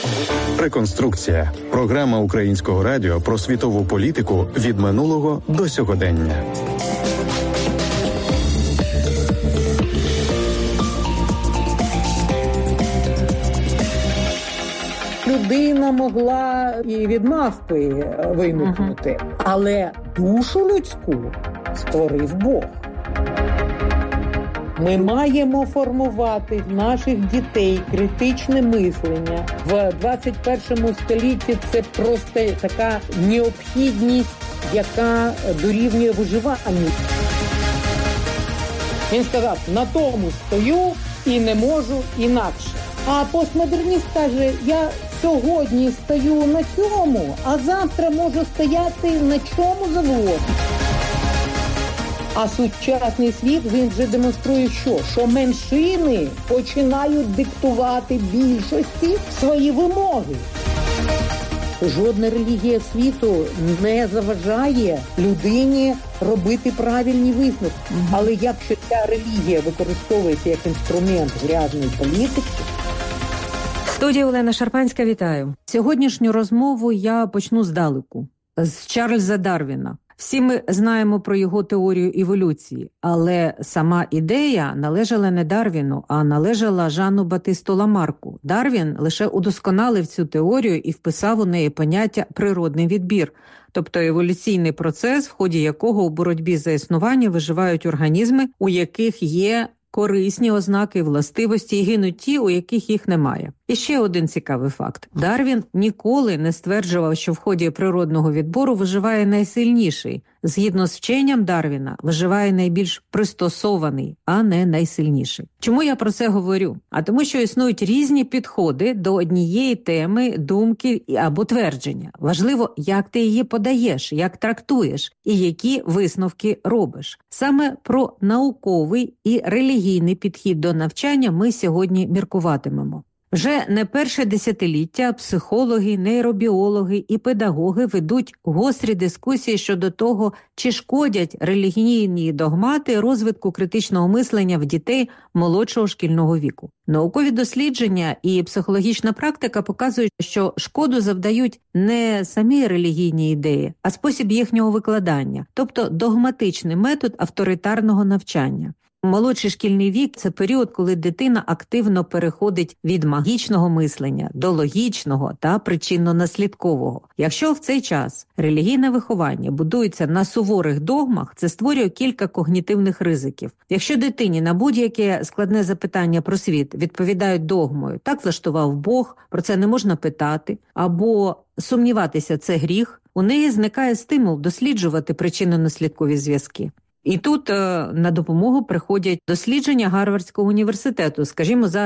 Реконструкція. Програма Українського радіо про світову політику від минулого до сьогодення. Людина могла і від мавпи виникнути, але душу людську створив Бог. Ми маємо формувати в наших дітей критичне мислення. В 21 столітті це просто така необхідність, яка дорівнює виживанню. Він сказав, на тому стою і не можу інакше. А постмодерніст каже, я сьогодні стою на цьому, а завтра можу стояти на чому завгодно. А сучасний світ, він вже демонструє що меншини починають диктувати більшості свої вимоги. Жодна релігія світу не заважає людині робити правильні висновки. Але якщо ця релігія використовується як інструмент грязної політики... Студія Олена Шарпанська, вітаю. Сьогоднішню розмову я почну здалеку, з Чарльза Дарвіна. Всі ми знаємо про його теорію еволюції, але сама ідея належала не Дарвіну, а належала Жану Батисту Ламарку. Дарвін лише удосконалив цю теорію і вписав у неї поняття «природний відбір», тобто еволюційний процес, в ході якого у боротьбі за існування виживають організми, у яких є корисні ознаки, властивості, і гинуть ті, у яких їх немає. І ще один цікавий факт. Дарвін ніколи не стверджував, що в ході природного відбору виживає найсильніший. Згідно з вченням Дарвіна, виживає найбільш пристосований, а не найсильніший. Чому я про це говорю? А тому, що існують різні підходи до однієї теми, думки або твердження. Важливо, як ти її подаєш, як трактуєш і які висновки робиш. Саме про науковий і релігійний підхід до навчання ми сьогодні міркуватимемо. Вже не перше десятиліття психологи, нейробіологи і педагоги ведуть гострі дискусії щодо того, чи шкодять релігійні догмати розвитку критичного мислення в дітей молодшого шкільного віку. Наукові дослідження і психологічна практика показують, що шкоду завдають не самі релігійні ідеї, а спосіб їхнього викладання, тобто догматичний метод авторитарного навчання. Молодший шкільний вік – це період, коли дитина активно переходить від магічного мислення до логічного та причинно-наслідкового. Якщо в цей час релігійне виховання будується на суворих догмах, це створює кілька когнітивних ризиків. Якщо дитині на будь-яке складне запитання про світ відповідають догмою «так влаштував Бог», про це не можна питати, або «сумніватися – це гріх», у неї зникає стимул досліджувати причинно-наслідкові зв'язки. І тут на допомогу приходять дослідження Гарвардського університету. Скажімо, за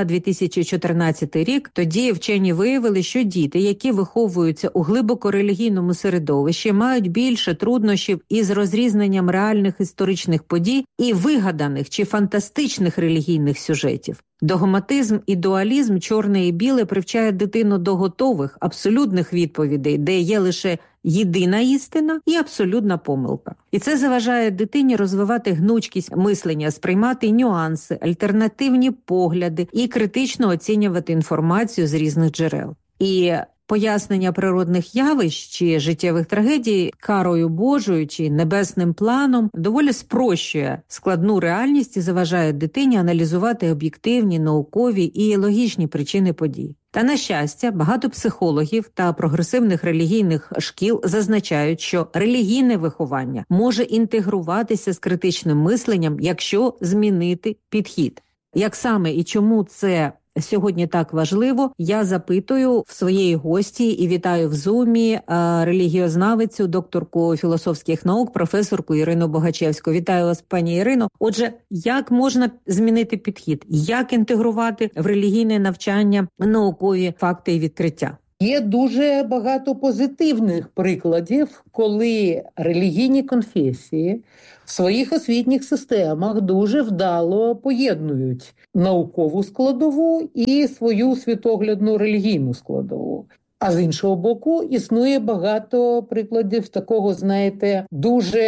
2014 рік тоді вчені виявили, що діти, які виховуються у глибоко релігійному середовищі, мають більше труднощів із розрізненням реальних історичних подій і вигаданих чи фантастичних релігійних сюжетів. Догматизм і дуалізм, чорне і біле, привчає дитину до готових, абсолютних відповідей, де є лише єдина істина і абсолютна помилка. І це заважає дитині розвивати гнучкість мислення, сприймати нюанси, альтернативні погляди і критично оцінювати інформацію з різних джерел. І пояснення природних явищ чи життєвих трагедій карою Божою чи небесним планом доволі спрощує складну реальність і заважає дитині аналізувати об'єктивні, наукові і логічні причини подій. Та, на щастя, багато психологів та прогресивних релігійних шкіл зазначають, що релігійне виховання може інтегруватися з критичним мисленням, якщо змінити підхід. Як саме і чому це сьогодні так важливо, я запитую в своєї гості і вітаю в Зумі релігіознавицю, докторку філософських наук, професорку Ірину Богачевську. Вітаю вас, пані Ірино. Отже, як можна змінити підхід? Як інтегрувати в релігійне навчання наукові факти і відкриття? Є дуже багато позитивних прикладів, коли релігійні конфесії в своїх освітніх системах дуже вдало поєднують наукову складову і свою світоглядну релігійну складову. А з іншого боку, існує багато прикладів такого, знаєте, дуже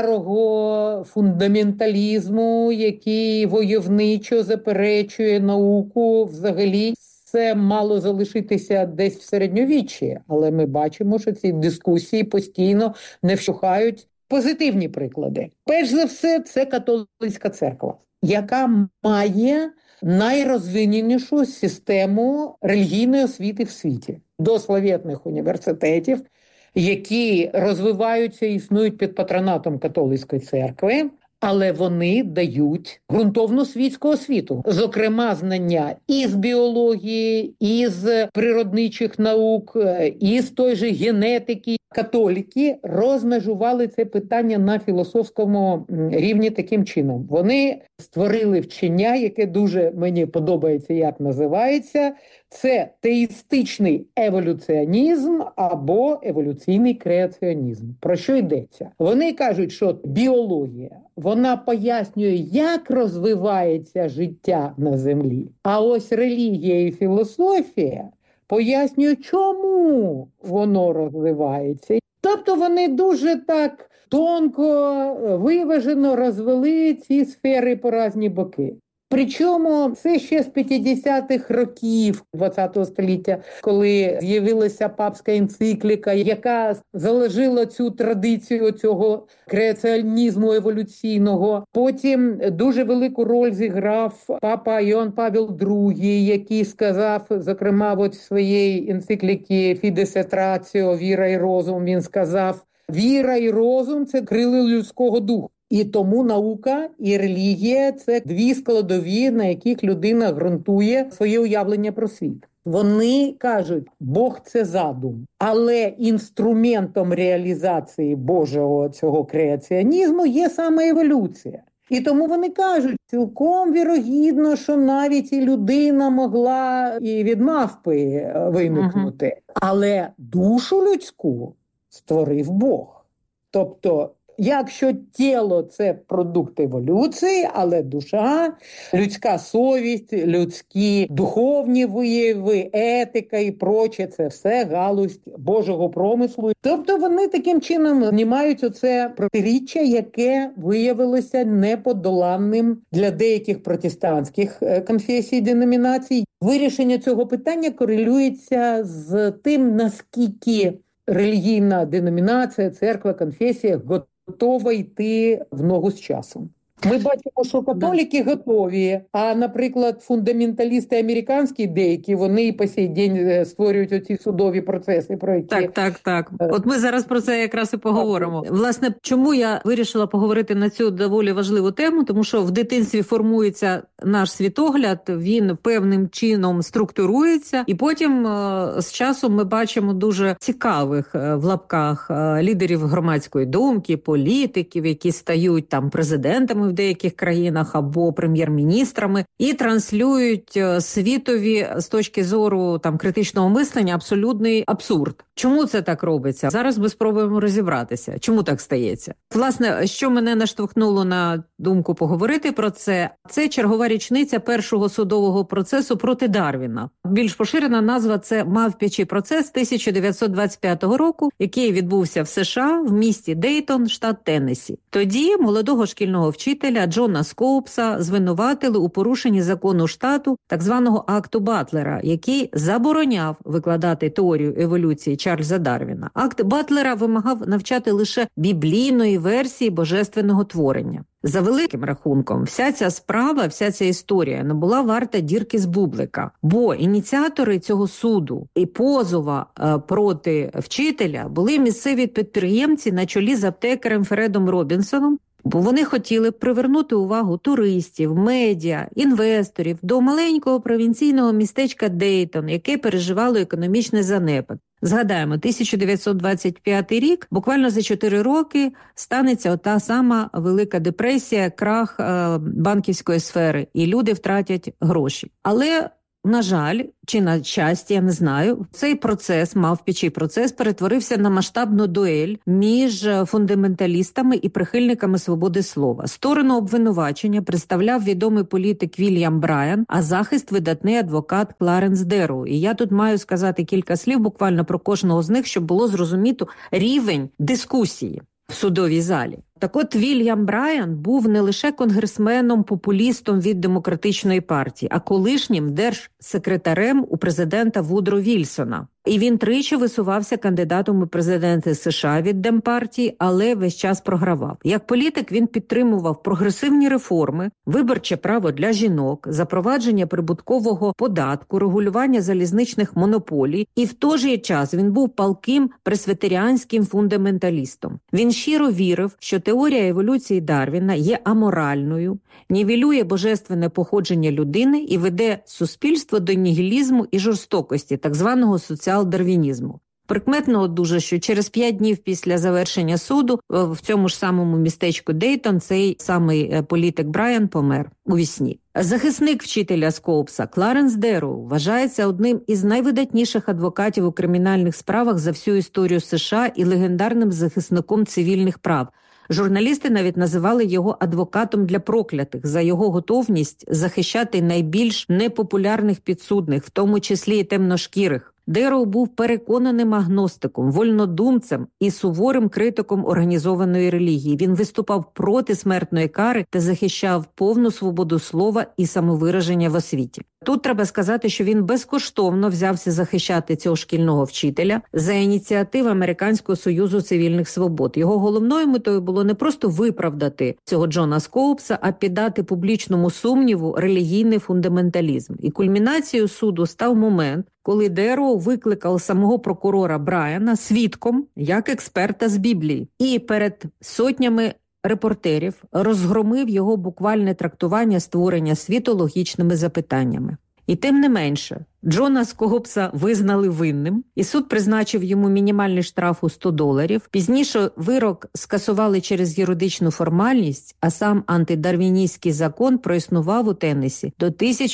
ярого фундаменталізму, який войовничо заперечує науку взагалі це мало залишитися десь в середньовіччі, але ми бачимо, що ці дискусії постійно не вщухають. Позитивні приклади. Перш за все, це католицька церква, яка має найрозвиненішу систему релігійної освіти в світі. До славетних університетів, які розвиваються і існують під патронатом католицької церкви, але вони дають ґрунтовну світську освіту. Зокрема, знання із біології, із природничих наук, із той же генетики. Католики розмежували це питання на філософському рівні таким чином. Вони створили вчення, яке дуже мені подобається, як називається. Це теїстичний еволюціонізм або еволюційний креаціонізм. Про що йдеться? Вони кажуть, що біологія, вона пояснює, як розвивається життя на землі. А ось релігія і філософія пояснюють, чому воно розвивається. Тобто вони дуже так тонко, виважено розвели ці сфери по різні боки. Причому це ще з 50-х років ХХ століття, коли з'явилася папська енцикліка, яка заложила цю традицію цього креаціонізму еволюційного. Потім дуже велику роль зіграв папа Йоанн Павел II, який сказав, зокрема, в своїй енцикліці «Fides et ratio», «Віра і розум», він сказав, віра і розум – це крила людського духу. І тому наука і релігія – це дві складові, на яких людина ґрунтує своє уявлення про світ. Вони кажуть, Бог – це задум, але інструментом реалізації Божого цього креаціонізму є саме еволюція. І тому вони кажуть, цілком вірогідно, що навіть і людина могла і від мавпи виникнути. Але душу людську створив Бог. Тобто, якщо тіло – це продукт еволюції, але душа, людська совість, людські духовні вияви, етика і проче – це все галузь Божого промислу. Тобто вони таким чином знімають оце протиріччя, яке виявилося неподоланним для деяких протестантських конфесій і деномінацій. Вирішення цього питання корелюється з тим, наскільки релігійна деномінація, церква, конфесія готова йти в ногу з часом. Ми бачимо, що католики готові, а, наприклад, фундаменталісти американські деякі, вони і по сей день створюють оці судові процеси, про які... Так. От ми зараз про це якраз і поговоримо. Власне, чому я вирішила поговорити на цю доволі важливу тему? Тому що в дитинстві формується наш світогляд, він певним чином структурується, і потім з часом ми бачимо дуже цікавих в лапках лідерів громадської думки, політиків, які стають там президентами в деяких країнах або прем'єр-міністрами і транслюють світові з точки зору там критичного мислення абсолютний абсурд. Чому це так робиться? Зараз ми спробуємо розібратися. Чому так стається? Власне, що мене наштовхнуло на думку поговорити про це, це чергова річниця першого судового процесу проти Дарвіна. Більш поширена назва – це «Мавпячий процес» 1925 року, який відбувся в США в місті Дейтон, штат Теннессі. Тоді молодого шкільного вчителя Джона Скоупса звинуватили у порушенні закону штату, так званого акту Батлера, який забороняв викладати теорію еволюції Чарльза Дарвіна. Акт Батлера вимагав навчати лише біблійної версії божественного творення. За великим рахунком, вся ця справа, вся ця історія не була варта дірки з бублика, бо ініціатори цього суду і позова проти вчителя були місцеві підприємці на чолі з аптекарем Фредом Робінсоном, бо вони хотіли привернути увагу туристів, медіа, інвесторів до маленького провінційного містечка Дейтон, яке переживало економічний занепад. Згадаємо, 1925 рік, буквально за 4 роки, станеться ота сама Велика депресія, крах банківської сфери, і люди втратять гроші. Але, на жаль, чи на щастя, я не знаю, цей процес, мавпячий процес, перетворився на масштабну дуель між фундаменталістами і прихильниками свободи слова. Сторону обвинувачення представляв відомий політик Вільям Брайан, а захист – видатний адвокат Кларенс Дерроу. І я тут маю сказати кілька слів буквально про кожного з них, щоб було зрозуміто рівень дискусії в судовій залі. Так от Вільям Брайан був не лише конгресменом-популістом від Демократичної партії, а колишнім держсекретарем у президента Вудро Вільсона. І він тричі висувався кандидатом у президенти США від Демпартії, але весь час програвав. Як політик він підтримував прогресивні реформи, виборче право для жінок, запровадження прибуткового податку, регулювання залізничних монополій, і в той же час він був палким пресвітеріанським фундаменталістом. Він щиро вірив, що теорія еволюції Дарвіна є аморальною, нівелює божественне походження людини і веде суспільство до нігілізму і жорстокості, так званого соціал-дарвінізму. Прикметно дуже, що через 5 днів після завершення суду в цьому ж самому містечку Дейтон цей самий політик Брайан помер у вісні. Захисник вчителя Скоупса Кларенс Дерроу вважається одним із найвидатніших адвокатів у кримінальних справах за всю історію США і легендарним захисником цивільних прав. Журналісти навіть називали його адвокатом для проклятих за його готовність захищати найбільш непопулярних підсудних, в тому числі і темношкірих. Дерроу був переконаним агностиком, вольнодумцем і суворим критиком організованої релігії. Він виступав проти смертної кари та захищав повну свободу слова і самовираження в освіті. Тут треба сказати, що він безкоштовно взявся захищати цього шкільного вчителя за ініціативи Американського союзу цивільних свобод. Його головною метою було не просто виправдати цього Джона Скоупса, а піддати публічному сумніву релігійний фундаменталізм. І кульмінацією суду став момент, коли Дерроу викликав самого прокурора Брайана свідком як експерта з Біблії. І перед сотнями репортерів розгромив його буквальне трактування створення світу логічними запитаннями. І тим не менше, Джона Скоупса визнали винним, і суд призначив йому мінімальний штраф у $100. Пізніше вирок скасували через юридичну формальність, а сам антидарвіністський закон проіснував у Теннессі до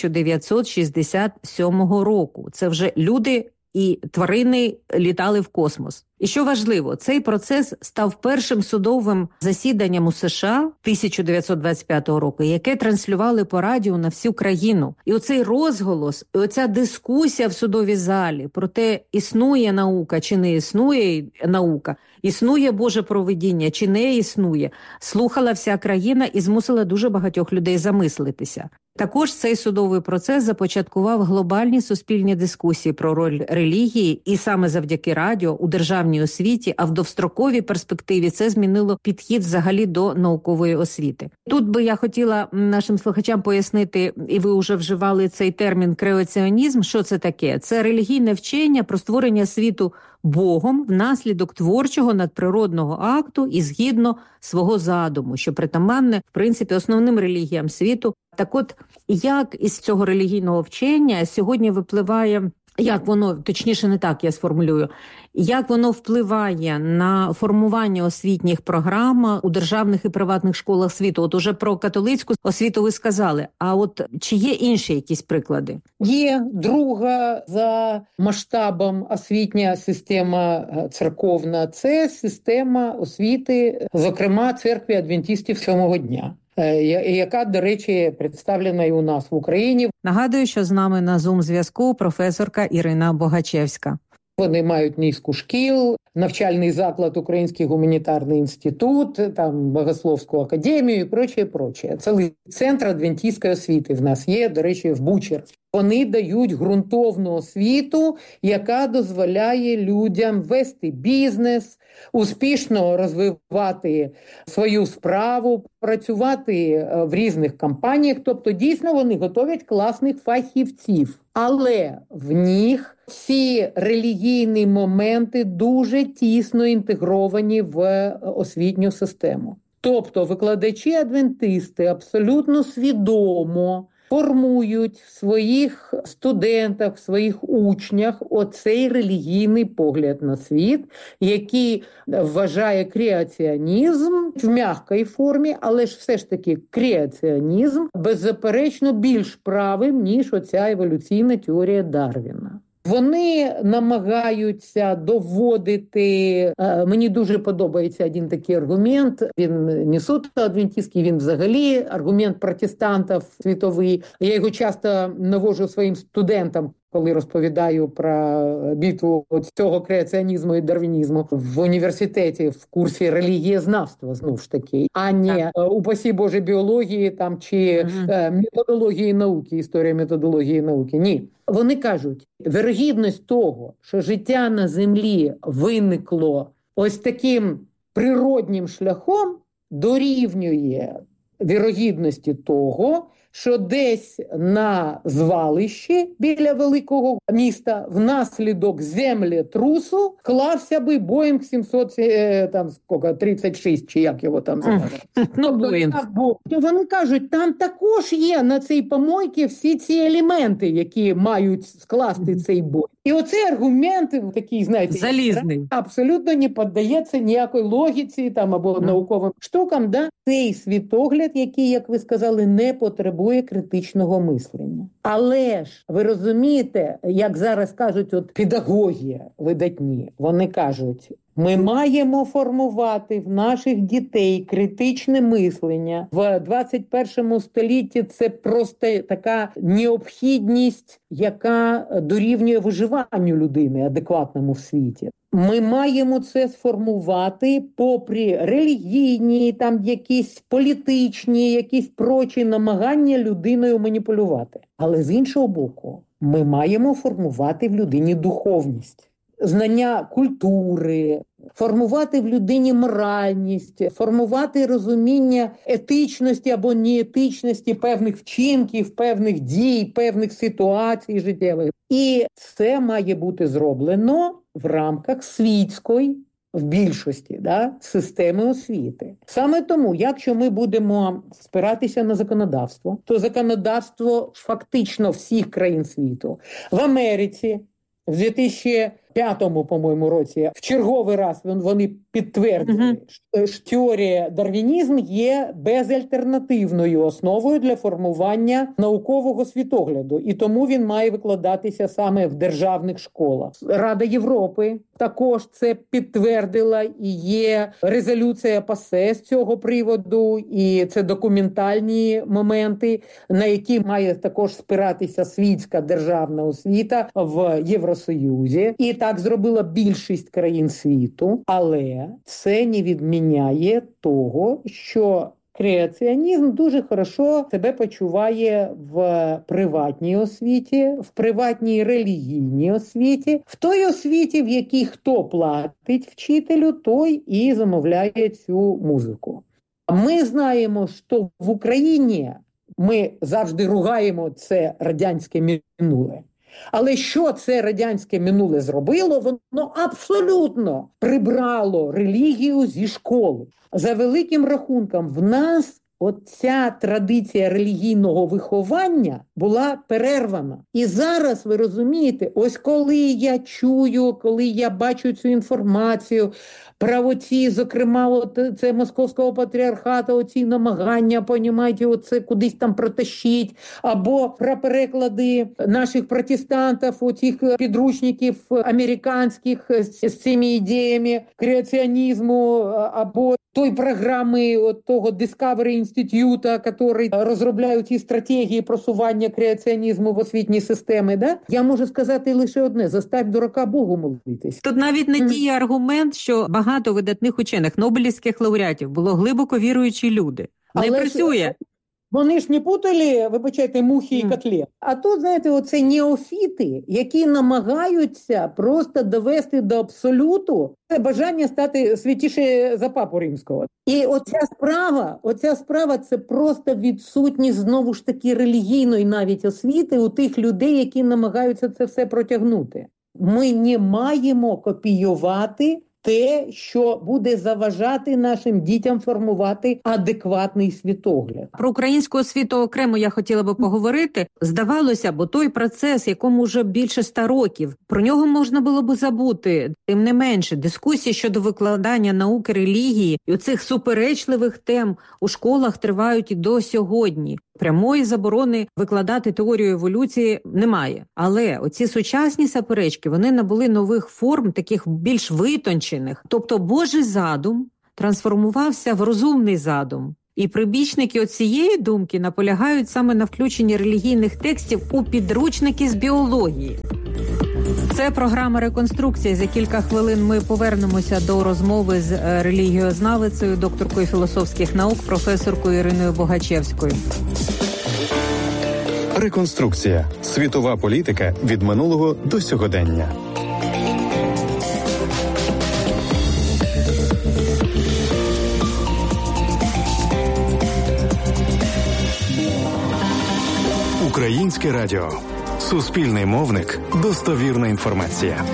1967 року. Це вже люди і тварини літали в космос. І що важливо, цей процес став першим судовим засіданням у США 1925 року, яке транслювали по радіо на всю країну. І оцей розголос, і оця дискусія в судовій залі про те, існує наука чи не існує наука, існує Боже провидіння чи не існує, слухала вся країна і змусила дуже багатьох людей замислитися. Також цей судовий процес започаткував глобальні суспільні дискусії про роль релігії, і саме завдяки радіо у державній освіті, а в довстроковій перспективі це змінило підхід взагалі до наукової освіти. Тут би я хотіла нашим слухачам пояснити, і ви вже вживали цей термін креаціонізм, що це таке? Це релігійне вчення про створення світу Богом внаслідок творчого надприродного акту і згідно свого задуму, що притаманне, в принципі, основним релігіям світу. Так от, як із цього релігійного вчення сьогодні випливає, як воно, точніше не так я сформулюю, як воно впливає на формування освітніх програм у державних і приватних школах світу? От уже про католицьку освіту ви сказали, а от чи є інші якісь приклади? Є друга за масштабом освітня система церковна, це система освіти, зокрема церкви адвентистів сьомого дня, яка, до речі, представлена і у нас в Україні. Нагадую, що з нами на Zoom-зв'язку професорка Ірина Богачевська. Вони мають низку шкіл, навчальний заклад Український гуманітарний інститут, там Богословську академію і прочее. Цілий центр адвентистської освіти в нас є, до речі, в Бучерці. Вони дають ґрунтовну освіту, яка дозволяє людям вести бізнес, успішно розвивати свою справу, працювати в різних компаніях. Тобто, дійсно, вони готують класних фахівців. Але в них всі релігійні моменти дуже тісно інтегровані в освітню систему. Тобто, викладачі-адвентисти абсолютно свідомо формують в своїх студентах, в своїх учнях оцей релігійний погляд на світ, який вважає креаціонізм в м'якій формі, але ж все ж таки креаціонізм беззаперечно більш правим, ніж оця еволюційна теорія Дарвіна. Вони намагаються доводити, мені дуже подобається один такий аргумент, він не суто адвентистський, він взагалі аргумент протестантів світовий. Я його часто наводжу своїм студентам, коли розповідаю про битву цього креаціонізму і дарвінізму в університеті в курсі релігієзнавства, знову ж таки, а не упасі Боже біології там чи методології науки, історія методології науки. Ні. Вони кажуть, вірогідність того, що життя на землі виникло ось таким природнім шляхом, дорівнює вірогідності того, що десь на звалищі біля великого міста внаслідок землетрусу клався би Боїнг 736, чи як його там звати. Вони кажуть, там також є на цій помойці всі ці елементи, які мають скласти цей Боїнг. І оцей аргумент такий, знаєте, залізний, абсолютно не піддається ніякої логіці там або науковим штукам. Да? Цей світогляд, який, як ви сказали, не потребує критичного мислення. Але ж, ви розумієте, як зараз кажуть, от педагоги видатні, вони кажуть, ми маємо формувати в наших дітей критичне мислення. В 21 столітті це просто така необхідність, яка дорівнює виживанню людини адекватному в світі. Ми маємо це сформувати попри релігійні, там якісь політичні, якісь прочі намагання людиною маніпулювати. Але з іншого боку, ми маємо формувати в людині духовність. Знання культури, формувати в людині моральність, формувати розуміння етичності або неетичності певних вчинків, певних дій, певних ситуацій життєвих. І це має бути зроблено в рамках світської, в більшості, системи освіти. Саме тому, якщо ми будемо спиратися на законодавство, то законодавство фактично всіх країн світу. В Америці в 2005, по-моєму, році в черговий раз вони підтвердили, що теорія дарвінізму є безальтернативною основою для формування наукового світогляду. І тому він має викладатися саме в державних школах. Рада Європи також це підтвердила, і є резолюція ПАСЕ з цього приводу, і це документальні моменти, на які має також спиратися світська державна освіта в Євросоюзі. І так зробила більшість країн світу, але це не відміняє того, що креаціонізм дуже хорошо себе почуває в приватній освіті, в приватній релігійній освіті, в той освіті, в якій хто платить вчителю, той і замовляє цю музику. Ми знаємо, що в Україні ми завжди ругаємо це радянське минуле. Але що це радянське минуле зробило? Воно абсолютно прибрало релігію зі школи. За великим рахунком, в нас оця традиція релігійного виховання була перервана. І зараз, ви розумієте, ось коли я чую, коли я бачу цю інформацію про оці, зокрема, це московського патріархату, оці намагання, понімаєте, оце кудись там протащить, або про переклади наших протестантів, оцих підручників американських з цими ідеями креаціонізму, або той програми от того Discovery Institute, який розробляє ці стратегії просування креаціонізму в освітній системі, да? Я можу сказати лише одне: заставь дурака Богу молитись. Тут навіть не діє аргумент, що багато видатних учених, нобелівських лауреатів було глибоко віруючі люди. Не працює. Вони ж не путали, вибачайте, мухи і котлет. А тут, знаєте, оце неофіти, які намагаються просто довести до абсолюту це бажання стати святіше за папу римського. І оця справа це просто відсутність, знову ж таки, релігійної навіть освіти у тих людей, які намагаються це все протягнути. Ми не маємо копіювати те, що буде заважати нашим дітям формувати адекватний світогляд. Про українську освіту окремо я хотіла би поговорити. Здавалося, бо той процес, якому вже більше 100 років, про нього можна було б забути. Тим не менше, дискусії щодо викладання науки, релігії і оцих суперечливих тем у школах тривають і до сьогодні. Прямої заборони викладати теорію еволюції немає. Але оці сучасні суперечки, вони набули нових форм, таких більш витончених. Тобто Божий задум трансформувався в розумний задум. І прибічники цієї думки наполягають саме на включенні релігійних текстів у підручники з біології. Це програма «Реконструкція». За кілька хвилин ми повернемося до розмови з релігіознавицею, докторкою філософських наук, професоркою Іриною Богачевською. Реконструкція. Світова політика від минулого до сьогодення. Українське радіо. Суспільний мовник. Достовірна інформація.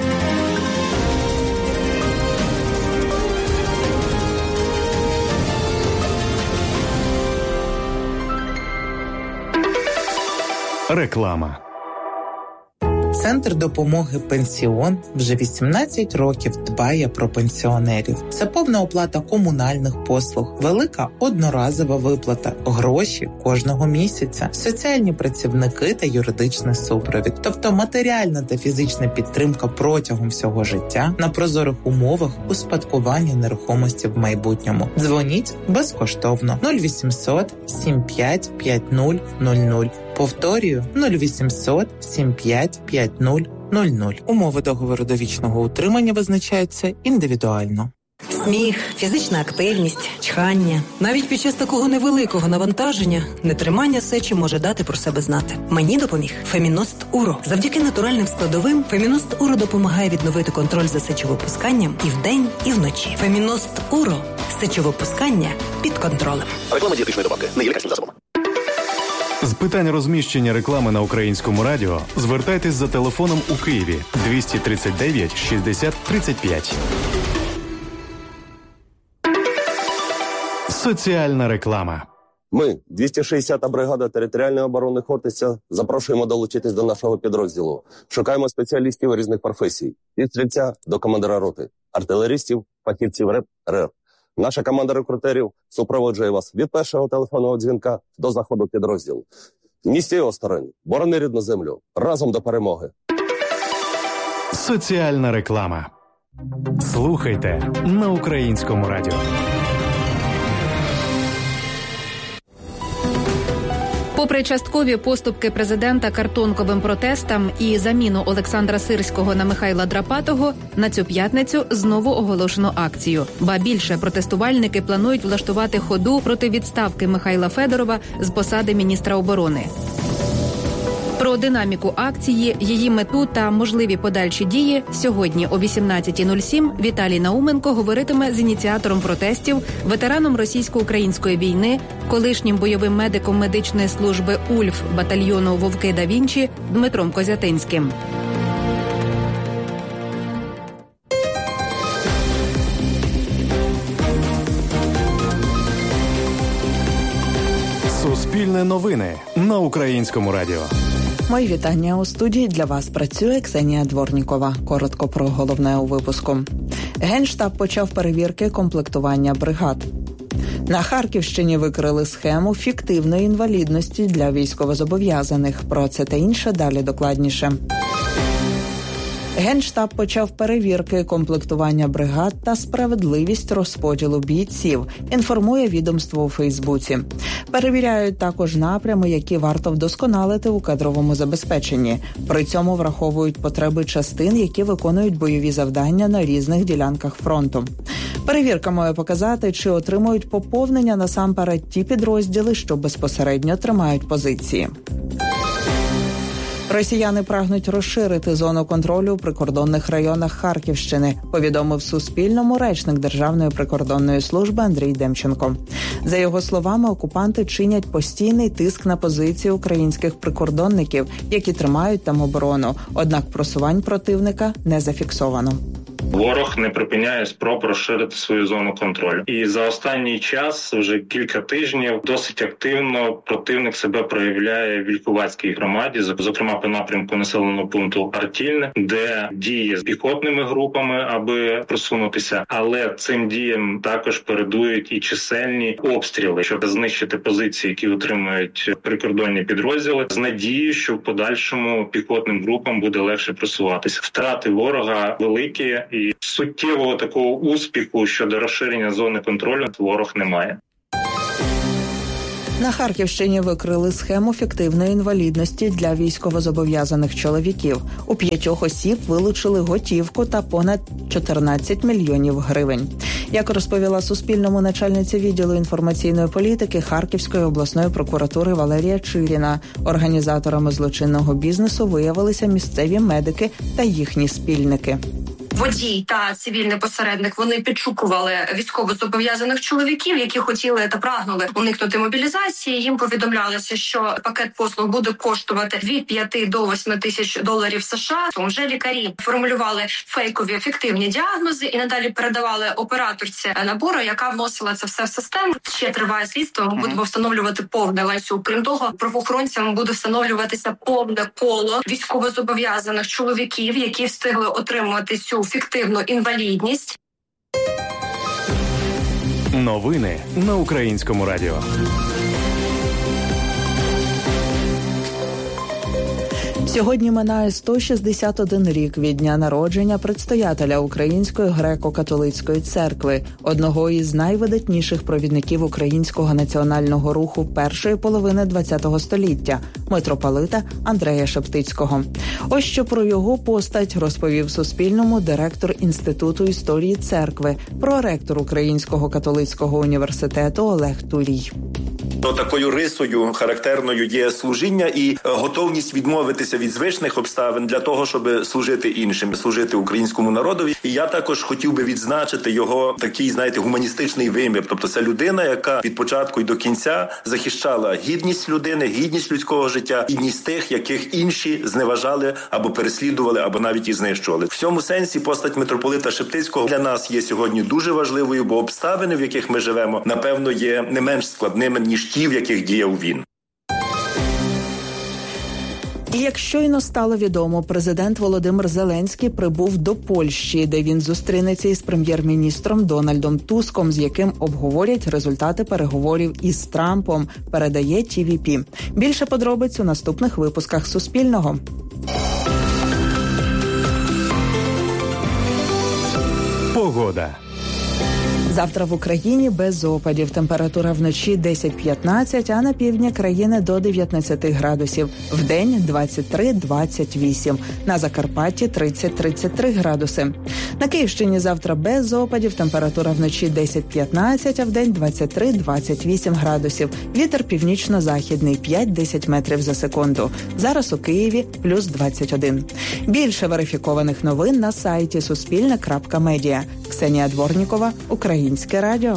Реклама. Центр допомоги «Пенсіон» вже 18 років дбає про пенсіонерів. Це повна оплата комунальних послуг, велика одноразова виплата, гроші кожного місяця, соціальні працівники та юридичний супровід. Тобто матеріальна та фізична підтримка протягом всього життя на прозорих умовах успадкування нерухомості в майбутньому. Дзвоніть безкоштовно 0800 75 5000. Повторюю, 0800 75 5000. Умови договору довічного утримання визначаються індивідуально. Сміх, фізична активність, чхання. Навіть під час такого невеликого навантаження нетримання сечі може дати про себе знати. Мені допоміг Феміност Уро. Завдяки натуральним складовим Феміност Уро допомагає відновити контроль за сечовипусканням і вдень, і вночі. Феміност Уро. Сечовипускання під контролем. Реклама дієтичної добавки. Не є лікарським засобом. З питань розміщення реклами на Українському радіо звертайтесь за телефоном у Києві 239 60 35. Соціальна реклама. Ми, 260-та бригада територіальної оборони Хортиця, запрошуємо долучитись до нашого підрозділу. Шукаємо спеціалістів різних професій. Від стрільця до командира роти, артилерістів, фахівців РЕП, РЕР. Наша команда рекрутерів супроводжує вас від першого телефонного дзвінка до заходу підрозділу. Не стій осторонь, борони рідну землю. Разом до перемоги. Соціальна реклама. Слухайте на Українському радіо. Попри часткові поступки президента картонковим протестам і заміну Олександра Сирського на Михайла Драпатого, на цю п'ятницю знову оголошено акцію. Ба більше, протестувальники планують влаштувати ходу проти відставки Михайла Федорова з посади міністра оборони. Про динаміку акції, її мету та можливі подальші дії сьогодні о 18:07 Віталій Науменко говоритиме з ініціатором протестів, ветераном російсько-української війни, колишнім бойовим медиком медичної служби УЛЬФ батальйону «Вовки да Вінчі» Дмитром Козятинським. Суспільне новини на Українському радіо. Мої вітання. У студії для вас працює Ксенія Дворнікова. Коротко про головне у випуску. Генштаб почав перевірки комплектування бригад. На Харківщині викрили схему фіктивної інвалідності для військовозобов'язаних. Про це та інше далі докладніше. Генштаб почав перевірки комплектування бригад та справедливість розподілу бійців, інформує відомство у Фейсбуці. Перевіряють також напрями, які варто вдосконалити у кадровому забезпеченні. При цьому враховують потреби частин, які виконують бойові завдання на різних ділянках фронту. Перевірка має показати, чи отримують поповнення насамперед ті підрозділи, що безпосередньо тримають позиції. Росіяни прагнуть розширити зону контролю у прикордонних районах Харківщини, повідомив Суспільному речник Державної прикордонної служби Андрій Демченко. За його словами, окупанти чинять постійний тиск на позиції українських прикордонників, які тримають там оборону. Однак просувань противника не зафіксовано. Ворог не припиняє спроб розширити свою зону контролю. І за останній час, вже кілька тижнів, досить активно противник себе проявляє в Вільховацькій громаді, зокрема по напрямку населеного пункту Артільне, де діє з піхотними групами, аби просунутися. Але цим діям також передують і чисельні обстріли, щоб знищити позиції, які утримують прикордонні підрозділи, з надією, що в подальшому піхотним групам буде легше просуватися. Втрати ворога великі, і суттєвого такого успіху щодо розширення зони контролю ворог не має. На Харківщині викрили схему фіктивної інвалідності для військовозобов'язаних чоловіків. У 5 осіб вилучили готівку та понад 14 мільйонів гривень. Як розповіла Суспільному начальниця відділу інформаційної політики Харківської обласної прокуратури Валерія Чиріна, організаторами злочинного бізнесу виявилися місцеві медики та їхні спільники. Водій та цивільний посередник, вони підшукували військовозобов'язаних чоловіків, які хотіли та прагнули уникнути мобілізації. Їм повідомлялося, що пакет послуг буде коштувати від 5 до 8 тисяч доларів США. Вже лікарі формулювали фейкові фіктивні діагнози і надалі передавали операторці набору, яка вносила це все в систему. Ще триває слідство, ми будемо встановлювати повний ланцюг. Крім того, правоохоронцям буде встановлюватися повне коло військовозобов'язаних чоловіків, які встигли отримувати цю фіктивну інвалідність. Новини на Українському радіо. Сьогодні минає 161 рік від дня народження предстоятеля Української греко-католицької церкви, одного із найвидатніших провідників українського національного руху першої половини ХХ століття – митрополита Андрея Шептицького. Ось що про його постать розповів Суспільному директор Інституту історії церкви, проректор Українського католицького університету Олег Турій. Такою рисою характерною є служіння і готовність відмовитися від звичних обставин для того, щоб служити іншим, служити українському народові. І я також хотів би відзначити його такий, гуманістичний вимір. Тобто це людина, яка від початку і до кінця захищала гідність людини, гідність людського життя, гідність тих, яких інші зневажали або переслідували, або навіть і знищували. В цьому сенсі постать митрополита Шептицького для нас є сьогодні дуже важливою, бо обставини, в яких ми живемо, напевно, є не менш складними, ніж ті, в яких діяв він. І як щойно стало відомо, президент Володимир Зеленський прибув до Польщі, де він зустрінеться із прем'єр-міністром Дональдом Туском, з яким обговорять результати переговорів із Трампом, передає ТВП. Більше подробиць у наступних випусках Суспільного. Погода. Завтра в Україні без опадів. Температура вночі 10-15, а на півдні країни до 19 градусів. Вдень 23-28. На Закарпатті 30-33 градуси. На Київщині завтра без опадів. Температура вночі 10-15, а вдень 23-28 градусів. Вітер північно-західний 5-10 метрів за секунду. Зараз у Києві плюс 21. Більше верифікованих новин на сайті Суспільне.Медіа. Ксенія Дворнікова, Українське радіо.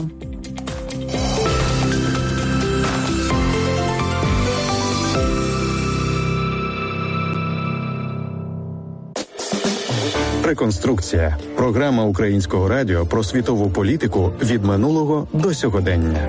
Реконструкція. Програма Українського радіо про світову політику від минулого до сьогодення.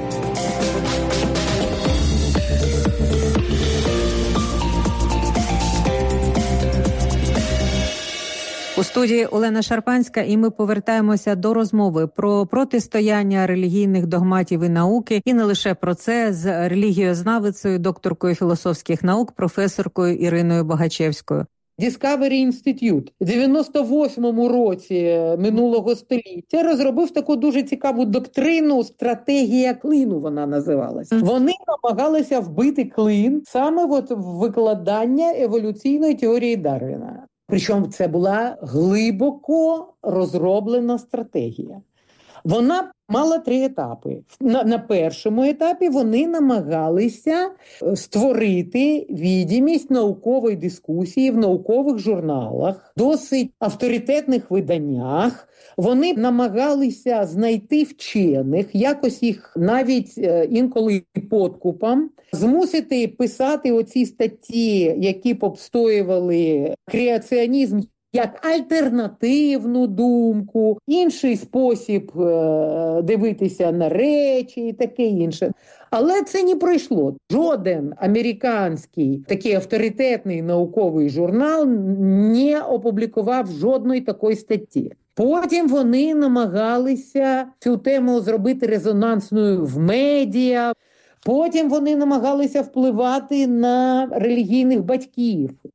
У студії Олена Шарпанська, і ми повертаємося до розмови про протистояння релігійних догматів і науки, і не лише про це, з релігієзнавицею, докторкою філософських наук, професоркою Іриною Богачевською. Discovery Institute в 98-му році минулого століття розробив таку дуже цікаву доктрину «Стратегія клину» вона називалася. Вони намагалися вбити клин саме в викладання еволюційної теорії Дарвіна. Причому це була глибоко розроблена стратегія. Вона мала 3 етапи. На першому етапі вони намагалися створити відомість наукової дискусії в наукових журналах, досить авторитетних виданнях. Вони намагалися знайти вчених, якось їх навіть інколи подкупом, змусити писати оці статті, які б обстоювали креаціонізм як альтернативну думку, інший спосіб дивитися на речі і таке інше. Але це не пройшло. Жоден американський такий авторитетний науковий журнал не опублікував жодної такої статті. Потім вони намагалися цю тему зробити резонансною в медіа. Потім вони намагалися впливати на релігійних батьків.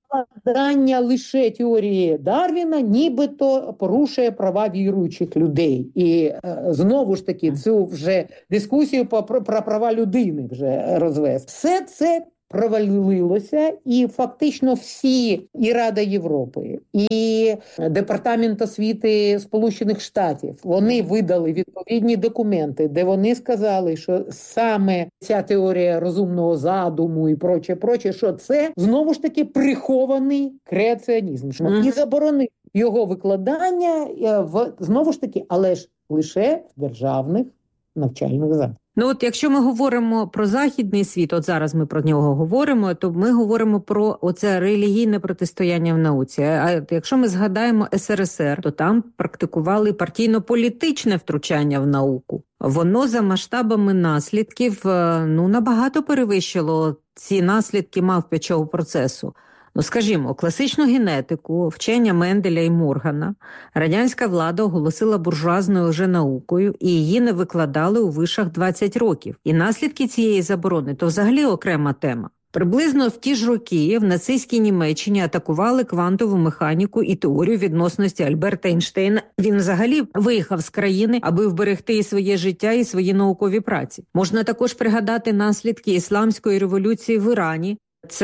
викладання лише теорії Дарвіна нібито порушує права віруючих людей. І знову ж таки цю вже дискусію про права людини вже розвести. Все це провалилося, і фактично всі, і Рада Європи, і Департамент освіти Сполучених Штатів, вони видали відповідні документи, де вони сказали, що саме ця теорія розумного задуму і проче, що це, знову ж таки, прихований креаціонізм. І заборонив його викладання, знову ж таки, але ж лише в державних навчальних закладах. Ну от якщо ми говоримо про західний світ, от зараз ми про нього говоримо, то ми говоримо про оце релігійне протистояння в науці. А якщо ми згадаємо СРСР, то там практикували партійно-політичне втручання в науку. Воно за масштабами наслідків набагато перевищило ці наслідки мавпячого процесу. Ну, скажімо, класичну генетику, вчення Менделя і Моргана радянська влада оголосила буржуазною лженаукою і її не викладали у вишах 20 років. І наслідки цієї заборони – то взагалі окрема тема. Приблизно в ті ж роки в нацистській Німеччині атакували квантову механіку і теорію відносності Альберта Ейнштейна. Він взагалі виїхав з країни, аби вберегти і своє життя, і свої наукові праці. Можна також пригадати наслідки ісламської революції в Ірані. Це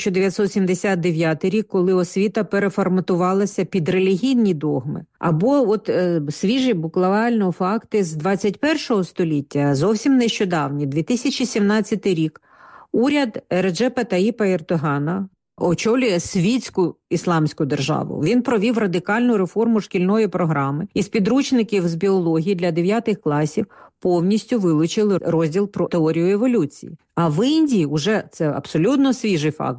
1979 рік, коли освіта переформатувалася під релігійні догми. Або свіжі буквально факти з 21 століття, зовсім нещодавні, 2017 рік. Уряд Реджепа Таїпа Ердогана очолює світську ісламську державу. Він провів радикальну реформу шкільної програми. Із підручників з біології для 9 класів повністю вилучили розділ про теорію еволюції. А в Індії, уже це абсолютно свіжий факт,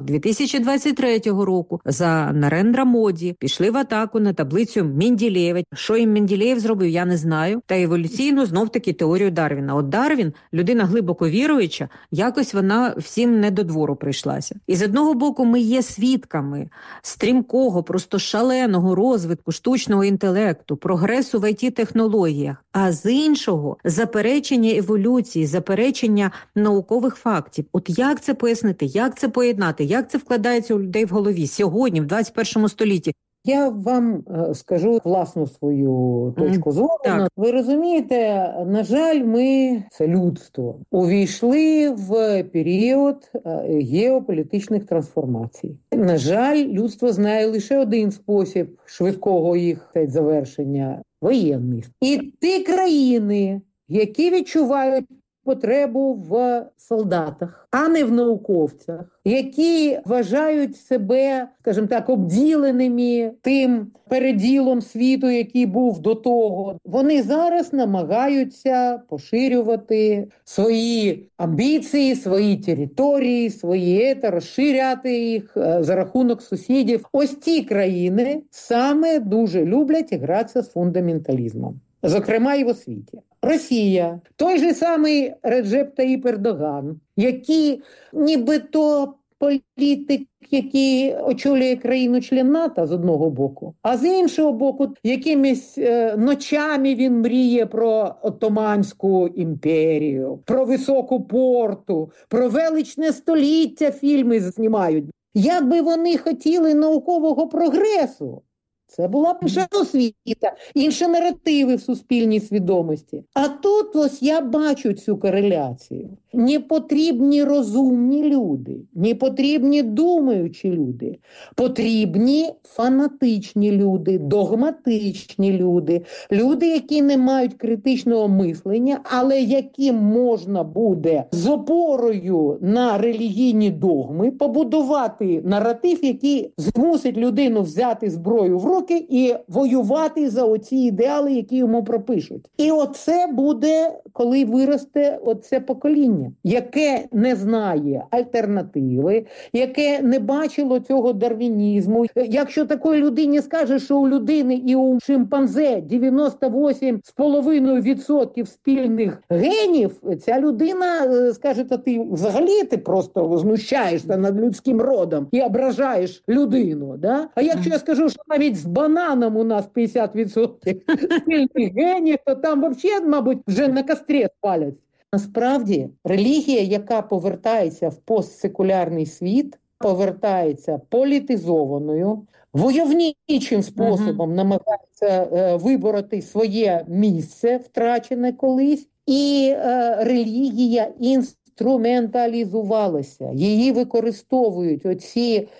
2023 року за Нарендра Моді пішли в атаку на таблицю Менделєєва. Що їм Менделєєв зробив, я не знаю. Та еволюційну знов-таки теорію Дарвіна. От Дарвін, людина глибоко віруюча, якось вона всім не до двору прийшлася. І з одного боку ми є свідками стрімкого, просто шаленого розвитку штучного інтелекту, прогресу в IT-технологіях, а з іншого – заперечення еволюції, заперечення наукових фактів. От як це пояснити, як це поєднати, як це вкладається у людей в голові сьогодні, в 21 столітті? Я вам скажу власну свою точку зору. Так. Ви розумієте, на жаль, ми, це людство, увійшли в період геополітичних трансформацій. На жаль, людство знає лише один спосіб швидкого їх завершення – воєнний. І ті країни, які відчувають потребу в солдатах, а не в науковцях, які вважають себе, скажімо так, обділеними тим переділом світу, який був до того. Вони зараз намагаються поширювати свої амбіції, свої території, розширяти їх за рахунок сусідів. Ось ці країни саме дуже люблять гратися з фундаменталізмом, зокрема і в освіті. Росія, той же самий Реджеп Таїп Ердоган, який нібито політик, який очолює країну-член НАТО з одного боку, а з іншого боку, якимись ночами він мріє про Отоманську імперію, про високу порту, про величне століття фільми знімають. Як би вони хотіли наукового прогресу, це була б інша освіта, інші наративи в суспільній свідомості. А тут ось я бачу цю кореляцію. Не потрібні розумні люди, не потрібні думаючі люди. Потрібні фанатичні люди, догматичні люди, люди, які не мають критичного мислення, але яким можна буде з опорою на релігійні догми побудувати наратив, який змусить людину взяти зброю в руки і воювати за оці ідеали, які йому пропишуть. І оце буде, коли виросте оце покоління, яке не знає альтернативи, яке не бачило цього дарвінізму. Якщо такої людині скаже, що у людини і у шимпанзе 98,5% спільних генів, ця людина скаже, та ти взагалі ти просто знущаєшся над людським родом і ображаєш людину. Да? А якщо я скажу, що навіть з бананом у нас 50% спільних генів, то там взагалі, мабуть, вже на кострі спалять. Насправді, релігія, яка повертається в постсекулярний світ, повертається політизованою, войовничим способом намагається вибороти своє місце, втрачене колись, і релігія інструменталізувалася. Її використовують оці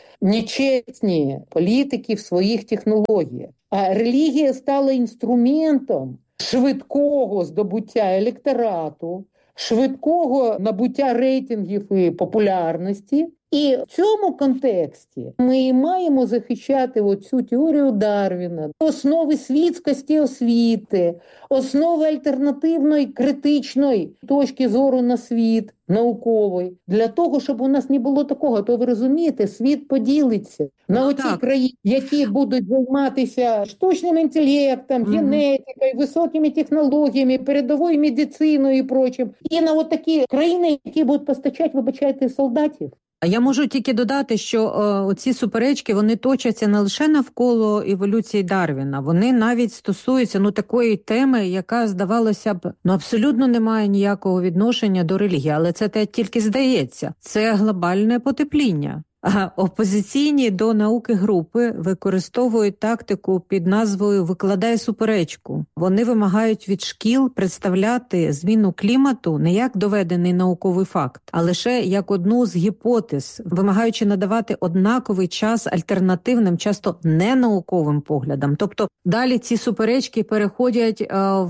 нечесні політики в своїх технологіях. А релігія стала інструментом швидкого здобуття електорату, швидкого набуття рейтингів і популярності. І в цьому контексті ми маємо захищати оцю теорію Дарвіна, основи світськості освіти, основи альтернативної критичної точки зору на світ науковий, для того, щоб у нас не було такого. То ви розумієте, світ поділиться на оці країни, які будуть займатися штучним інтелектом, генетикою, високими технологіями, передовою медициною і прочим. І на от такі країни, які будуть постачати, вибачайте, солдатів. А я можу тільки додати, що оці суперечки, вони точаться не лише навколо еволюції Дарвіна, вони навіть стосуються такої теми, яка, здавалося б, абсолютно не має ніякого відношення до релігії, але це тільки здається. Це глобальне потепління. А опозиційні до науки групи використовують тактику під назвою «викладай суперечку». Вони вимагають від шкіл представляти зміну клімату не як доведений науковий факт, а лише як одну з гіпотез, вимагаючи надавати однаковий час альтернативним, часто ненауковим поглядам. Тобто далі ці суперечки переходять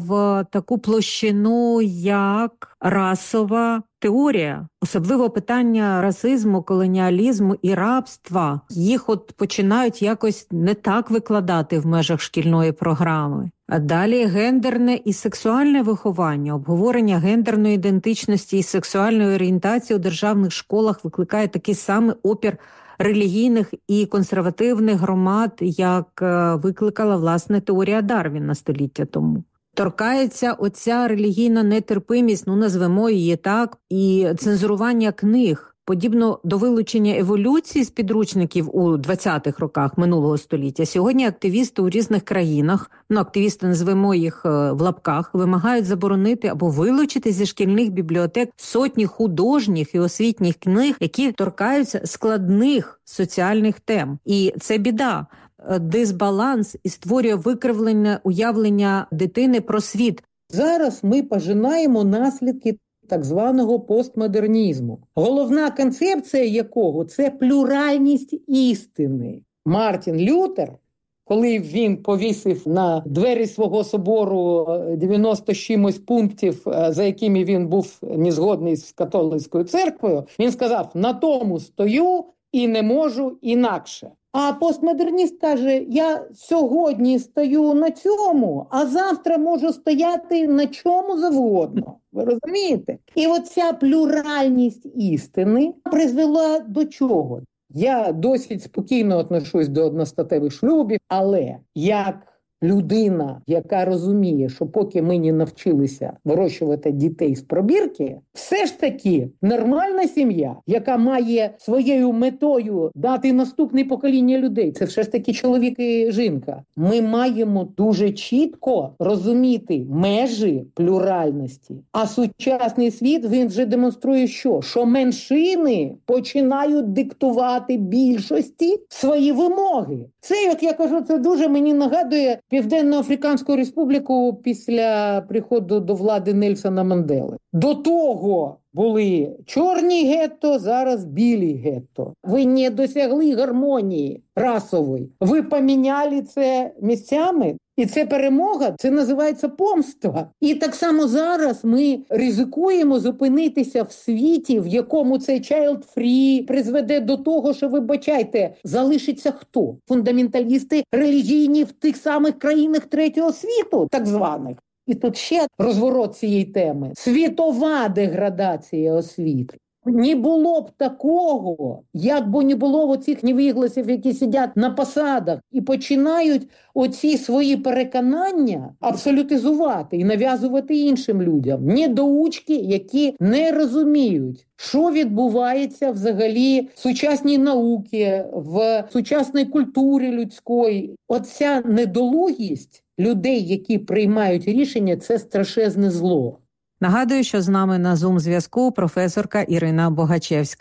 в таку площину, як расова теорія, особливо питання расизму, колоніалізму і рабства. Їх починають якось не так викладати в межах шкільної програми. А далі гендерне і сексуальне виховання, обговорення гендерної ідентичності і сексуальної орієнтації у державних школах викликає такий самий опір релігійних і консервативних громад, як викликала, власне, теорія Дарвіна століття тому. Торкається оця релігійна нетерпимість, назвемо її так, і цензурування книг, подібно до вилучення еволюції з підручників у 20-х роках минулого століття. Сьогодні активісти у різних країнах, активісти, назвемо їх в лапках, вимагають заборонити або вилучити зі шкільних бібліотек сотні художніх і освітніх книг, які торкаються складних соціальних тем. І це біда. Дисбаланс і створює викривлене уявлення дитини про світ. Зараз ми пожинаємо наслідки так званого постмодернізму, головна концепція якого – це плюральність істини. Мартін Лютер, коли він повісив на двері свого собору 90 з чимось пунктів, за якими він був незгодний з католицькою церквою, він сказав: «На тому стою і не можу інакше». А постмодерніст каже: я сьогодні стою на цьому, а завтра можу стояти на чому завгодно. Ви розумієте? І оця плюральність істини призвела до чого? Я досить спокійно отношусь до одностатевих шлюбів, але як людина, яка розуміє, що поки ми не навчилися вирощувати дітей з пробірки, все ж таки нормальна сім'я, яка має своєю метою дати наступне покоління людей, це все ж таки чоловік і жінка. Ми маємо дуже чітко розуміти межі плюральності. А сучасний світ, він вже демонструє що? Що меншини починають диктувати більшості свої вимоги. Це, як я кажу, це дуже мені нагадує Південно-Африканську Республіку після приходу до влади Нельсона Мандели. До того були чорні гетто, зараз білі гетто. Ви не досягли гармонії расової. Ви поміняли це місцями. І це перемога, це називається помста. І так само зараз ми ризикуємо зупинитися в світі, в якому цей child-free призведе до того, що, вибачайте, залишиться хто? Фундаменталісти релігійні в тих самих країнах третього світу, так званих. І тут ще розворот цієї теми. Світова деградація освіти. Не було б такого, як би не було оцих невігласів, які сидять на посадах і починають оці свої переконання абсолютизувати і нав'язувати іншим людям. Недоучки, які не розуміють, що відбувається взагалі в сучасній науці, в сучасній культурі людської. Оця недолугість людей, які приймають рішення, це страшезне зло. Нагадую, що з нами на Zoom-зв'язку професорка Ірина Богачевська.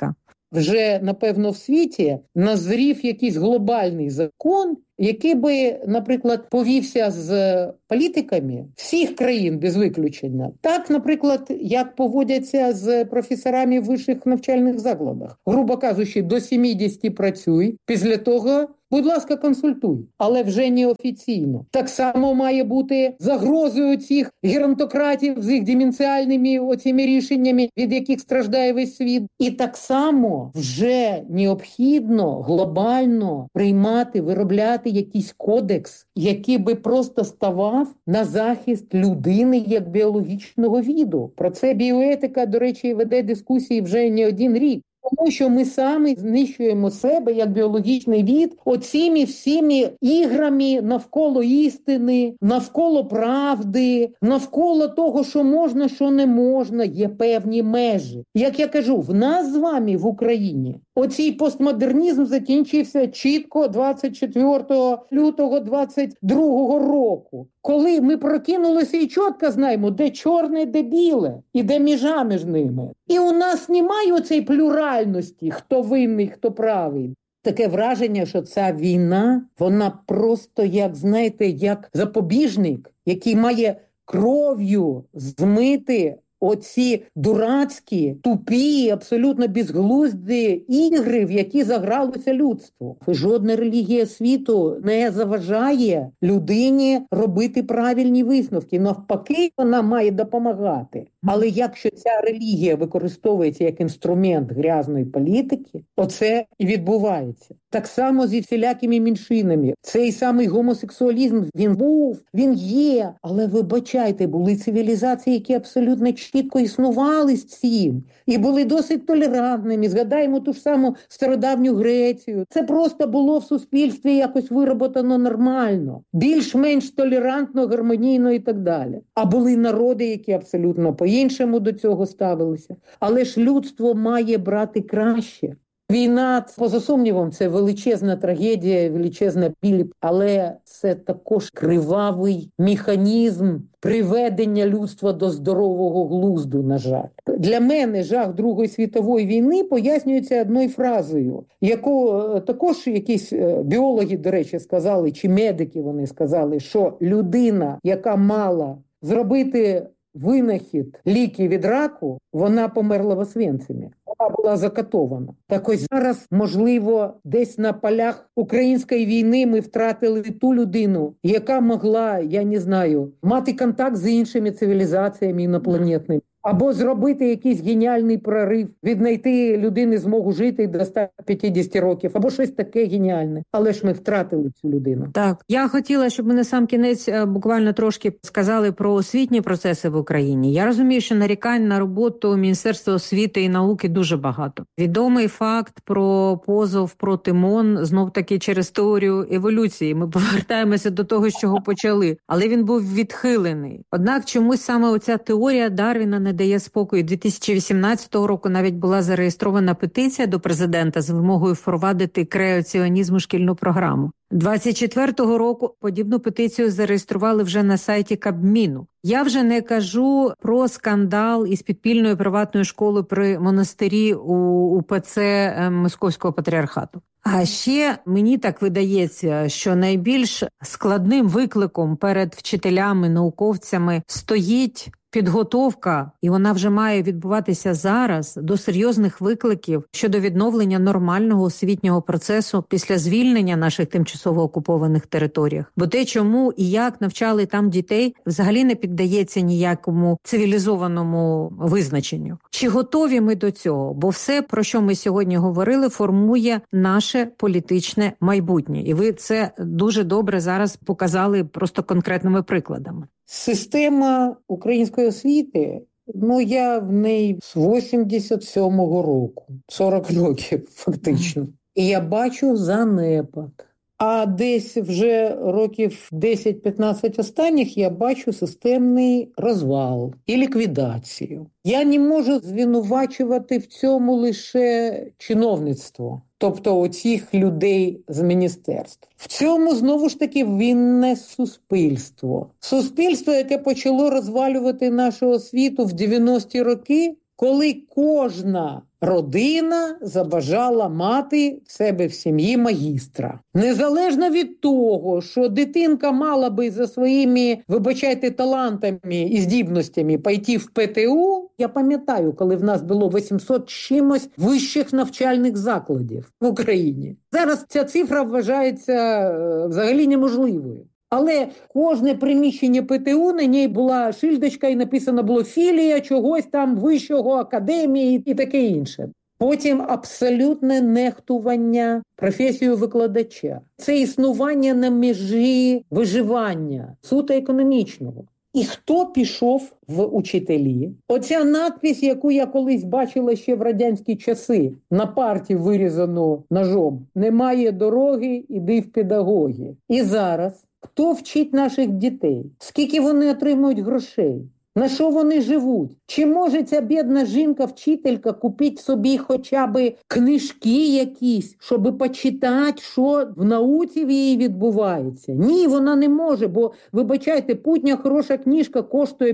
вже, напевно, в світі назрів якийсь глобальний закон, який би, наприклад, повівся з політиками всіх країн без виключення. Так, наприклад, як поводяться з професорами в вищих навчальних закладах. Грубо кажучи, до 70 працюй, після того, будь ласка, консультуй, але вже не офіційно. Так само має бути загрозою цих геронтократів з їх деменціальними оціми рішеннями, від яких страждає весь світ. І так само вже необхідно глобально приймати, виробляти якийсь кодекс, який би просто ставав на захист людини як біологічного виду. Про це біоетика, до речі, веде дискусії вже не один рік. Тому що ми самі знищуємо себе як біологічний від оціми всіми іграми навколо істини, навколо правди, навколо того, що можна, що не можна, є певні межі. Як я кажу, в нас з вами в Україні оцій постмодернізм закінчився чітко 24 лютого 22 року. Коли ми прокинулися і чітко знаємо, де чорне, де біле, і де межа між ними. І у нас немає оцей плюральності, хто винний, хто правий. Таке враження, що ця війна, вона просто, як, знаєте, як запобіжник, який має кров'ю змити оці дурацькі, тупі, абсолютно безглузді ігри, в які загралося людство. Жодна релігія світу не заважає людині робити правильні висновки. Навпаки, вона має допомагати. Але якщо ця релігія використовується як інструмент грязної політики, оце і відбувається. Так само зі всілякими меншинами. Цей самий гомосексуалізм, він був, він є. Але вибачайте, були цивілізації, які абсолютно чітко існували з цим. І були досить толерантними. Згадаємо ту ж саму стародавню Грецію. Це просто було в суспільстві якось вироботано нормально. Більш-менш толерантно, гармонійно і так далі. А були народи, які абсолютно по-іншому до цього ставилися. Але ж людство має брати краще. Війна, поза сумнівом, це величезна трагедія, величезна біль, але це також кривавий механізм приведення людства до здорового глузду, на жаль. Для мене жах Другої світової війни пояснюється одною фразою, яку також якісь біологи, до речі, сказали, чи медики вони сказали, що людина, яка мала зробити винахід ліки від раку, вона померла в Освенцимі. Вона була закатована. Так ось зараз, можливо, десь на полях української війни ми втратили ту людину, яка могла, я не знаю, мати контакт з іншими цивілізаціями інопланетними. Або зробити якийсь геніальний прорив, віднайти людини змогу жити до 150 років, або щось таке геніальне. Але ж ми втратили цю людину. Так, я хотіла, щоб ми на сам кінець буквально трошки сказали про освітні процеси в Україні. Я розумію, що нарікань на роботу Міністерства освіти і науки дуже багато. Відомий факт про позов проти МОН, знов-таки через теорію еволюції. Ми повертаємося до того, з чого почали. Але він був відхилений. Однак чомусь саме оця теорія Дарвіна не дає спокою. 2018 року навіть була зареєстрована петиція до президента з вимогою впровадити креаціонізм у шкільну програму. 24-го року подібну петицію зареєстрували вже на сайті Кабміну. Я вже не кажу про скандал із підпільною приватною школою при монастирі у УПЦ Московського патріархату. А ще мені так видається, що найбільш складним викликом перед вчителями, науковцями стоїть підготовка, і вона вже має відбуватися зараз, до серйозних викликів щодо відновлення нормального освітнього процесу після звільнення наших тимчасово окупованих територіях. Бо те, чому і як навчали там дітей, взагалі не піддається ніякому цивілізованому визначенню. Чи готові ми до цього? Бо все, про що ми сьогодні говорили, формує наше політичне майбутнє. І ви це дуже добре зараз показали просто конкретними прикладами. Система української освіти, я в неї з 87-го року, 40 років фактично. І я бачу занепад. А десь вже років 10-15 останніх я бачу системний розвал і ліквідацію. Я не можу звинувачувати в цьому лише чиновництво, тобто оцих людей з міністерств. В цьому, знову ж таки, винне суспільство. Суспільство, яке почало розвалювати нашу освіту в 90-ті роки, коли кожна родина забажала мати в себе в сім'ї магістра. Незалежно від того, що дитинка мала би за своїми, вибачайте, талантами і здібностями пойти в ПТУ, я пам'ятаю, коли в нас було 800 чимось вищих навчальних закладів в Україні. Зараз ця цифра вважається взагалі неможливою. Але кожне приміщення ПТУ, на ній була шильдочка і написано було філія чогось там вищого, академії і таке інше. Потім абсолютне нехтування професією викладача. Це існування на межі виживання, суто економічного. І хто пішов в учителі? Оця надпись, яку я колись бачила ще в радянські часи, на парті вирізану ножом: «Немає дороги, іди в педагоги». І зараз хто вчить наших дітей? Скільки вони отримують грошей? На що вони живуть? Чи може ця бідна жінка-вчителька купити собі хоча б книжки якісь, щоб почитати, що в науці в її відбувається? Ні, вона не може, бо, вибачайте, путня хороша книжка коштує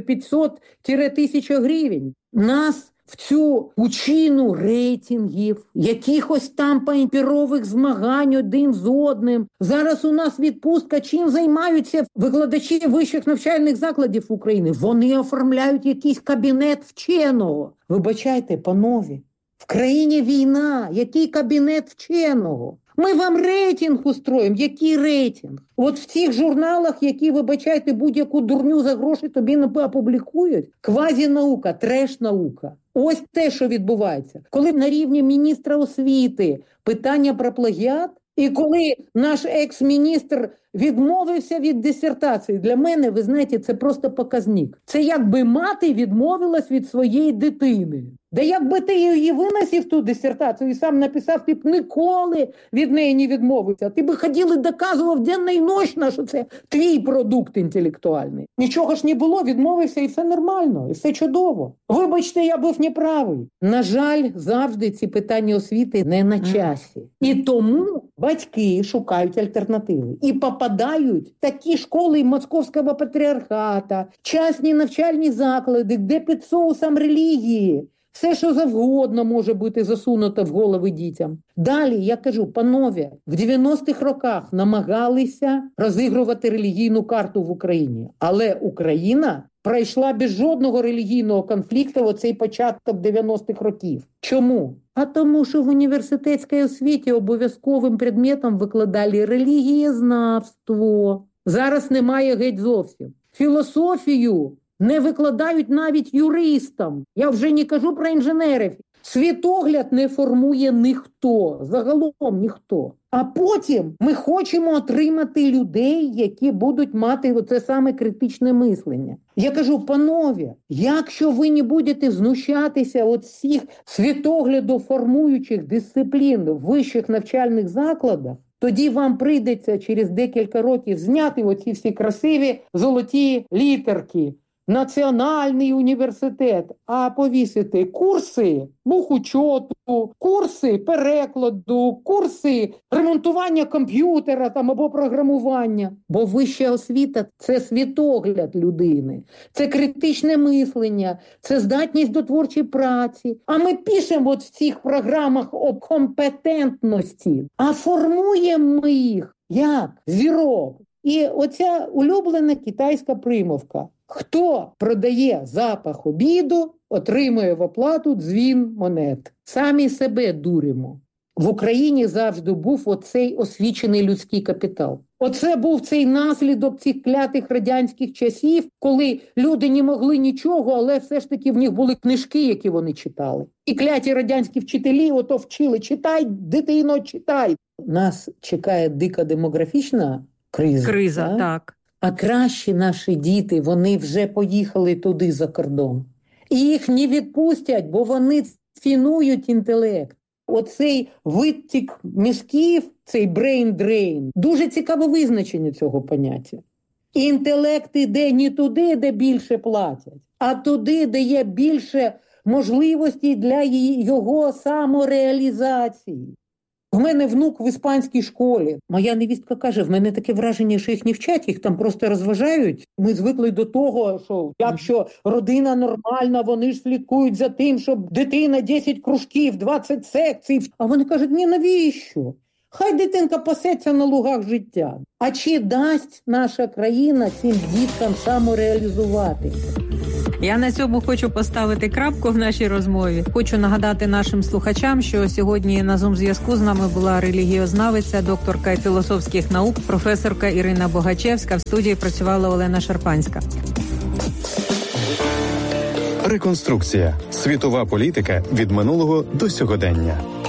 500-1000 гривень. Нас в цю пучину рейтингів, якихось там паперових змагань один з одним. Зараз у нас відпустка. Чим займаються викладачі вищих навчальних закладів України? Вони оформляють якийсь кабінет вченого. Вибачайте, панове, в країні війна. Який кабінет вченого? Ми вам рейтинг устроїмо. Який рейтинг? От в цих журналах, які, вибачайте, будь-яку дурню за гроші тобі не опублікують, квазінаука, треш-наука. Ось те, що відбувається. Коли на рівні міністра освіти питання про плагіат, і коли наш екс-міністр відмовився від дисертації, для мене, ви знаєте, це просто показник. Це якби мати відмовилась від своєї дитини. Да якби ти її виносив ту дисертацію і сам написав, ти б ніколи від неї не відмовився. Ти б ходив і доказував денно і ночно, що це твій продукт інтелектуальний. Нічого ж не було, відмовився і все нормально, і все чудово. Вибачте, я був неправий. На жаль, завжди ці питання освіти не на часі. І тому батьки шукають альтернативи. І попадають в такі школи Московського патріархата, частні навчальні заклади, де під соусом релігії все, що завгодно може бути засунуто в голови дітям. Далі, я кажу, панове, в 90-х роках намагалися розігрувати релігійну карту в Україні. Але Україна пройшла без жодного релігійного конфлікту оцей початок 90-х років. Чому? А тому, що в університетській освіті обов'язковим предметом викладали релігієзнавство. Зараз немає геть зовсім. Філософію не викладають навіть юристам. Я вже не кажу про інженерів. Світогляд не формує ніхто, загалом ніхто. А потім ми хочемо отримати людей, які будуть мати оце саме критичне мислення. Я кажу, панове, якщо ви не будете знущатися від всіх світоглядоформуючих дисциплін в вищих навчальних закладах, тоді вам прийдеться через декілька років зняти оці всі красиві золоті літерки. Національний університет, а повісити курси бухучету, курси перекладу, курси ремонтування комп'ютера там або програмування. Бо вища освіта – це світогляд людини, це критичне мислення, це здатність до творчої праці. А ми пишемо от в цих програмах об компетентності, а формуємо ми їх як? Зірок. І оця улюблена китайська примовка. Хто продає запах обіду, отримує в оплату дзвін монет. Самі себе дуримо. В Україні завжди був оцей освічений людський капітал. Оце був цей наслідок цих клятих радянських часів, коли люди не могли нічого, але все ж таки в них були книжки, які вони читали. І кляті радянські вчителі ото вчили: читай, дитино, читай. Нас чекає дика демографічна криза, так. А кращі наші діти, вони вже поїхали туди за кордон. І їх не відпустять, бо вони цінують інтелект. Оцей витік мізків, цей brain drain, дуже цікаве визначення цього поняття. Інтелект іде не туди, де більше платять, а туди, де є більше можливостей для його самореалізації. В мене внук в іспанській школі. Моя невістка каже, в мене таке враження, що їх не вчать, їх там просто розважають. Ми звикли до того, що якщо родина нормальна, вони ж слідкують за тим, щоб дитина 10 кружків, 20 секцій. А вони кажуть, ні, навіщо? Хай дитинка пасеться на лугах життя. А чи дасть наша країна цим діткам самореалізуватися? Я на цьому хочу поставити крапку в нашій розмові. Хочу нагадати нашим слухачам, що сьогодні на Zoom-зв'язку з нами була релігіознавиця, докторка філософських наук, професорка Ірина Богачевська. В студії працювала Олена Шарпанська. Реконструкція. Світова політика від минулого до сьогодення.